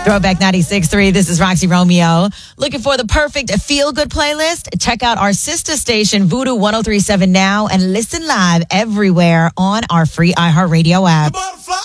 Throwback 96.3. This is Roxy Romeo. Looking for the perfect feel-good playlist? Check out our sister station, Voodoo 103.7 now, and listen live everywhere on our free iHeartRadio app.